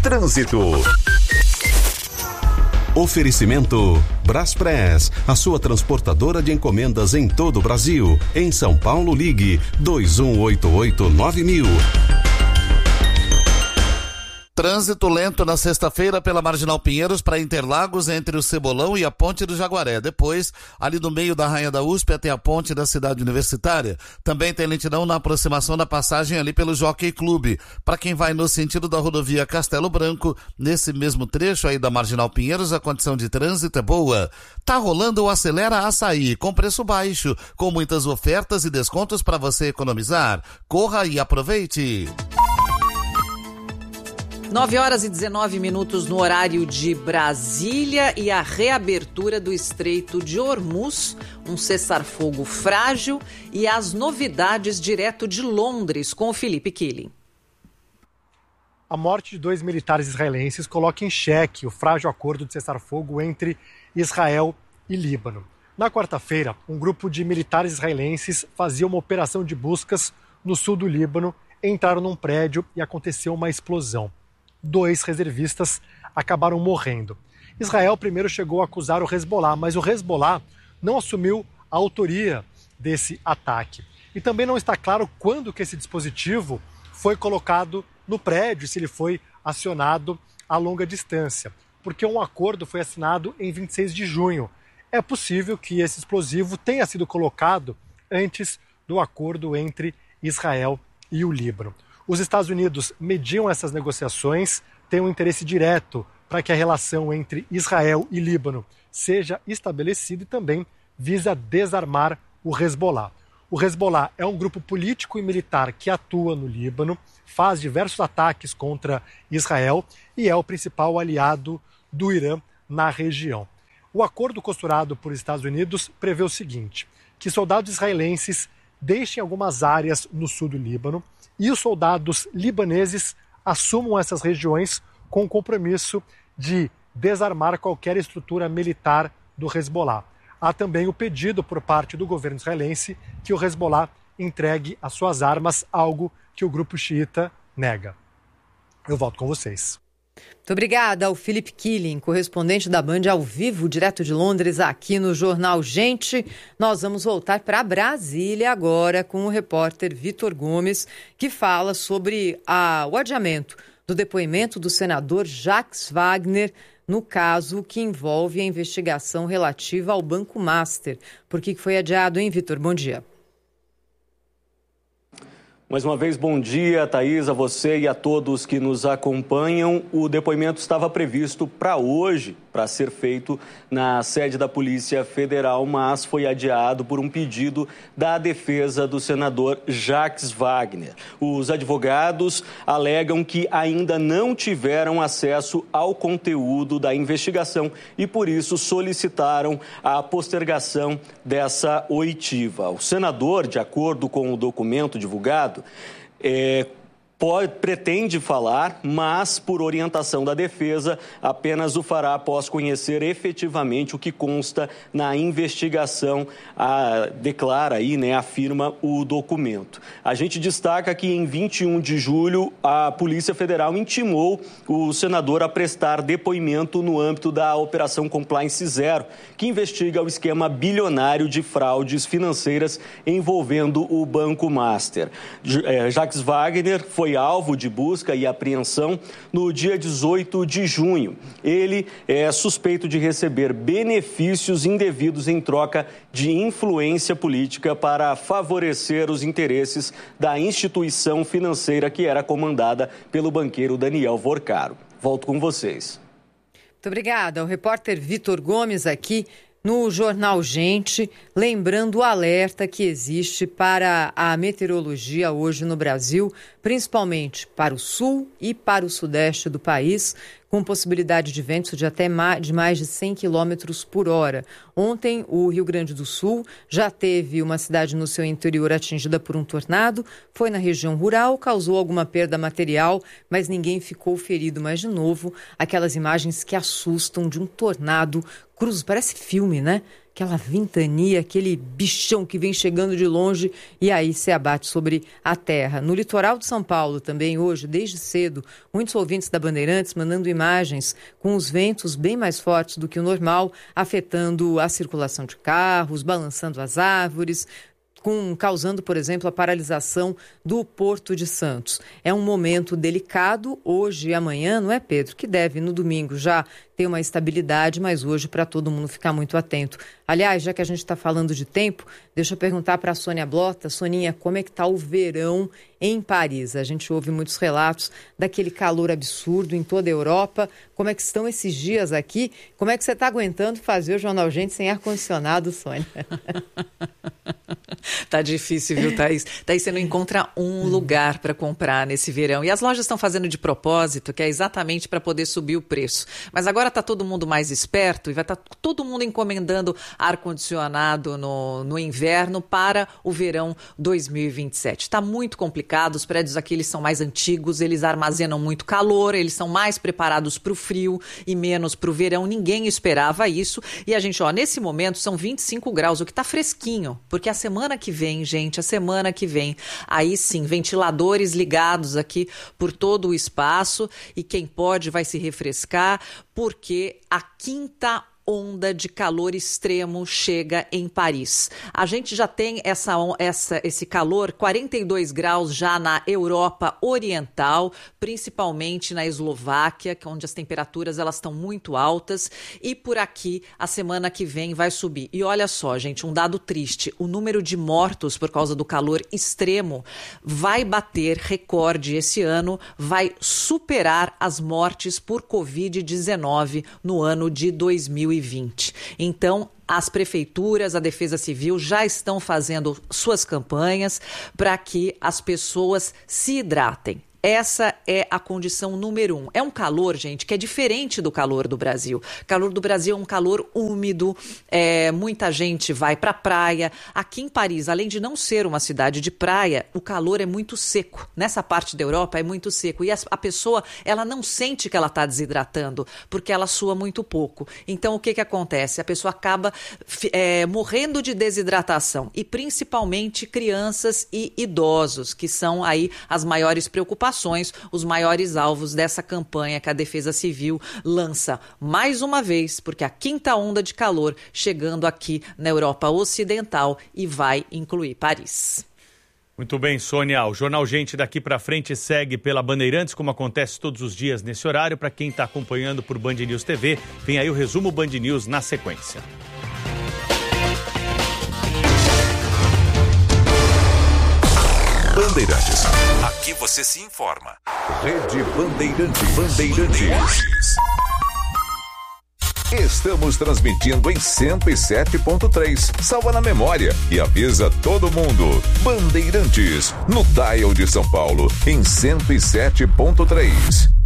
Trânsito. Oferecimento Braspress, a sua transportadora de encomendas em todo o Brasil. Em São Paulo, ligue 2188-9000. Trânsito lento na sexta-feira pela Marginal Pinheiros para Interlagos, entre o Cebolão e a Ponte do Jaguaré. Depois, ali no meio da Rainha da USP até a Ponte da Cidade Universitária. Também tem lentidão na aproximação da passagem ali pelo Jockey Clube. Para quem vai no sentido da rodovia Castelo Branco, nesse mesmo trecho aí da Marginal Pinheiros, a condição de trânsito é boa. Tá rolando o Acelera Açaí, com preço baixo, com muitas ofertas e descontos para você economizar. Corra e aproveite! 9h19 no horário de Brasília e a reabertura do Estreito de Hormuz, um cessar-fogo frágil e as novidades direto de Londres com o Felipe Killing. A morte de 2 militares israelenses coloca em xeque o frágil acordo de cessar-fogo entre Israel e Líbano. Na quarta-feira, um grupo de militares israelenses fazia uma operação de buscas no sul do Líbano, entraram num prédio e aconteceu uma explosão. 2 reservistas acabaram morrendo. Israel primeiro chegou a acusar o Hezbollah, mas o Hezbollah não assumiu a autoria desse ataque. E também não está claro quando que esse dispositivo foi colocado no prédio, se ele foi acionado a longa distância, porque um acordo foi assinado em 26 de junho. É possível que esse explosivo tenha sido colocado antes do acordo entre Israel e o Líbano. Os Estados Unidos mediam essas negociações, têm um interesse direto para que a relação entre Israel e Líbano seja estabelecida e também visa desarmar o Hezbollah. O Hezbollah é um grupo político e militar que atua no Líbano, faz diversos ataques contra Israel e é o principal aliado do Irã na região. O acordo costurado por Estados Unidos prevê o seguinte, que soldados israelenses deixem algumas áreas no sul do Líbano e os soldados libaneses assumam essas regiões com o compromisso de desarmar qualquer estrutura militar do Hezbollah. Há também o pedido por parte do governo israelense que o Hezbollah entregue as suas armas, algo que o grupo xiita nega. Eu volto com vocês. Muito obrigada ao Felipe Killing, correspondente da Band ao vivo, direto de Londres, aqui no Jornal Gente. Nós vamos voltar para Brasília agora com o repórter Vitor Gomes, que fala sobre o adiamento do depoimento do senador Jacques Wagner no caso que envolve a investigação relativa ao Banco Master. Por que foi adiado, hein, Vitor? Bom dia. Mais uma vez, bom dia, Thaís, a você e a todos que nos acompanham. O depoimento estava previsto para hoje, para ser feito na sede da Polícia Federal, mas foi adiado por um pedido da defesa do senador Jacques Wagner. Os advogados alegam que ainda não tiveram acesso ao conteúdo da investigação e, por isso, solicitaram a postergação dessa oitiva. O senador, de acordo com o documento divulgado, pretende falar, mas, por orientação da defesa, apenas o fará após conhecer efetivamente o que consta na investigação, declara aí, afirma o documento. A gente destaca que em 21 de julho, a Polícia Federal intimou o senador a prestar depoimento no âmbito da Operação Compliance Zero, que investiga o esquema bilionário de fraudes financeiras envolvendo o Banco Master. Jacques Wagner foi alvo de busca e apreensão no dia 18 de junho. Ele é suspeito de receber benefícios indevidos em troca de influência política para favorecer os interesses da instituição financeira que era comandada pelo banqueiro Daniel Vorcaro. Volto com vocês. Muito obrigada. O repórter Vitor Gomes aqui no Jornal Gente, lembrando o alerta que existe para a meteorologia hoje no Brasil, principalmente para o sul e para o sudeste do país, com possibilidade de ventos de até mais de 100 km por hora. Ontem, o Rio Grande do Sul já teve uma cidade no seu interior atingida por um tornado, foi na região rural, causou alguma perda material, mas ninguém ficou ferido. Mas, de novo, aquelas imagens que assustam de um tornado parece filme, né? aquela ventania, aquele bichão que vem chegando de longe e aí se abate sobre a terra. No litoral de São Paulo também hoje, desde cedo, muitos ouvintes da Bandeirantes mandando imagens com os ventos bem mais fortes do que o normal, afetando a circulação de carros, balançando as árvores, causando, por exemplo, a paralisação do Porto de Santos. É um momento delicado hoje e amanhã, não é, Pedro? Que deve, no domingo, já ter uma estabilidade, mas hoje para todo mundo ficar muito atento. Aliás, já que a gente está falando de tempo, deixa eu perguntar para a Sônia Blota. Soninha, como é que está o verão em Paris? A gente ouve muitos relatos daquele calor absurdo em toda a Europa. Como é que estão esses dias aqui? Como é que você está aguentando fazer o Jornal Gente sem ar-condicionado, Sônia? Tá difícil, viu, Thaís? Thaís, você não encontra um lugar para comprar nesse verão. E as lojas estão fazendo de propósito, que é exatamente para poder subir o preço. Mas agora está todo mundo mais esperto e vai estar todo mundo encomendando ar-condicionado no inverno para o verão 2027. Está muito complicado, os prédios aqui eles são mais antigos, eles armazenam muito calor, eles são mais preparados para o frio e menos para o verão. Ninguém esperava isso. E a gente, nesse momento são 25 graus, o que está fresquinho, porque a semana que vem, gente, aí sim, ventiladores ligados aqui por todo o espaço e quem pode vai se refrescar, porque a quinta onda de calor extremo chega em Paris. A gente já tem esse calor, 42 graus já na Europa Oriental, principalmente na Eslováquia, onde as temperaturas elas estão muito altas, e por aqui a semana que vem vai subir. E olha só, gente, um dado triste, o número de mortos por causa do calor extremo vai bater recorde esse ano, vai superar as mortes por Covid-19 no ano de 2020. Então, as prefeituras, a Defesa Civil já estão fazendo suas campanhas para que as pessoas se hidratem. Essa é a condição número 1. É um calor, gente, que é diferente do calor do Brasil. O calor do Brasil é um calor úmido, muita gente vai para a praia. Aqui em Paris, além de não ser uma cidade de praia, o calor é muito seco. Nessa parte da Europa é muito seco. E a pessoa, ela não sente que ela está desidratando, porque ela sua muito pouco. Então, o que acontece? A pessoa acaba morrendo de desidratação. E principalmente crianças e idosos, que são aí as maiores preocupações, os maiores alvos dessa campanha que a Defesa Civil lança mais uma vez, porque a quinta onda de calor chegando aqui na Europa Ocidental e vai incluir Paris. Muito bem, Sônia. O Jornal Gente daqui para frente segue pela Bandeirantes, como acontece todos os dias nesse horário. Para quem está acompanhando por Band News TV, vem aí o resumo Band News na sequência. Bandeirantes. Aqui você se informa. Rede Bandeirantes. Estamos transmitindo em 107.3. Salva na memória e avisa todo mundo. Bandeirantes, no dial de São Paulo, em 107.3.